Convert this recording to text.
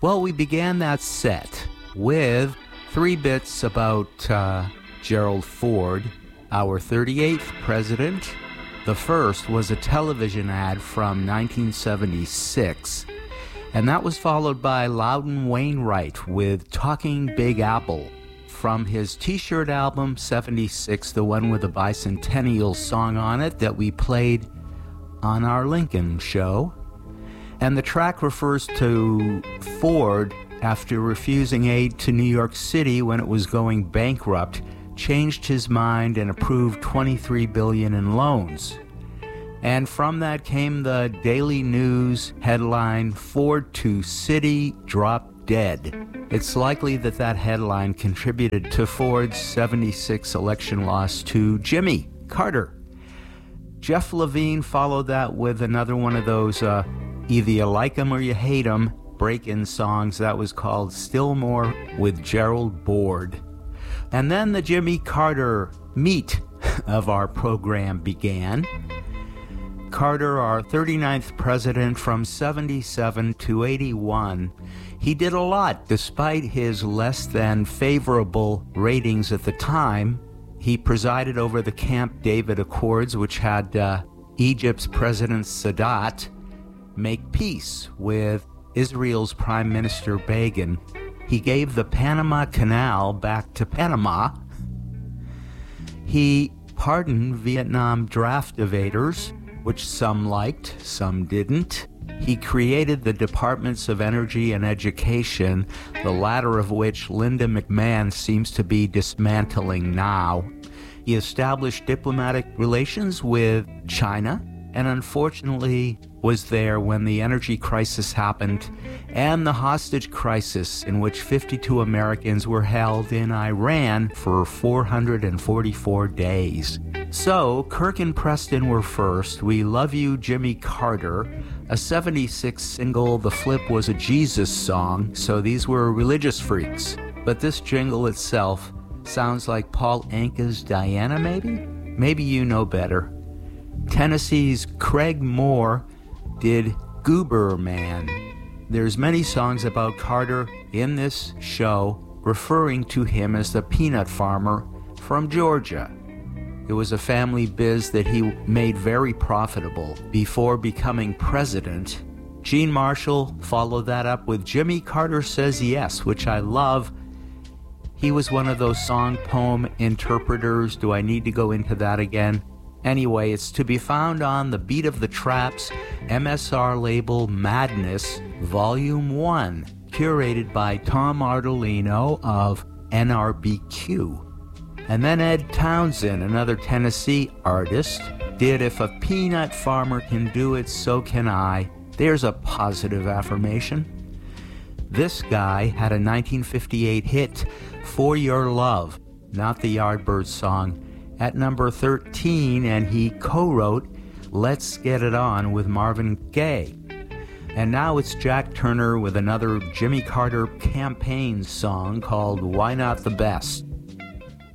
Well, we began that set with 3 bits about Gerald Ford, our 38th president. The first was a television ad from 1976, and that was followed by Loudon Wainwright with Talking Big Apple from his T-shirt album 76, the one with the bicentennial song on it that we played on our Lincoln show. And the track refers to Ford, after refusing aid to New York City when it was going bankrupt, changed his mind and approved $23 billion in loans. And from that came the Daily News headline, Ford to City Drop Dead. It's likely that that headline contributed to Ford's 76 election loss to Jimmy Carter. Jeff Levine followed that with another one of those either you like 'em or you hate 'em break-in songs that was called Still More with Gerald Ford. And then the Jimmy Carter meat of our program began. Carter, our 39th president from 77 to 81, he did a lot despite his less than favorable ratings at the time. He presided over the Camp David Accords, which had Egypt's President Sadat make peace with Israel's Prime Minister Begin. He gave the Panama Canal back to Panama. He pardoned Vietnam draft evaders, which some liked, some didn't. He created the Departments of Energy and Education, the latter of which Linda McMahon seems to be dismantling now. He established diplomatic relations with China, and unfortunately was there when the energy crisis happened and the hostage crisis in which 52 Americans were held in Iran for 444 days. So, Kirk and Preston were first. We Love You, Jimmy Carter, a 76 single. The Flip was a Jesus song, so these were religious freaks. But this jingle itself sounds like Paul Anka's Diana, maybe? Maybe you know better. Tennessee's Craig Moore did Goober Man. There's many songs about Carter in this show referring to him as the peanut farmer from Georgia. It was a family biz that he made very profitable before becoming president. Gene Marshall followed that up with Jimmy Carter Says Yes, which I love. He was one of those song poem interpreters. Do I need to go into that again? Anyway, it's to be found on the Beat of the Traps MSR label Madness Volume 1, curated by Tom Ardolino of NRBQ. And then Ed Townsend, another Tennessee artist, did If a Peanut Farmer Can Do It, So Can I. There's a positive affirmation. This guy had a 1958 hit, For Your Love, not the Yardbirds song, at number 13, and he co-wrote Let's Get It On with Marvin Gaye. And now it's Jack Turner with another Jimmy Carter campaign song called Why Not the Best.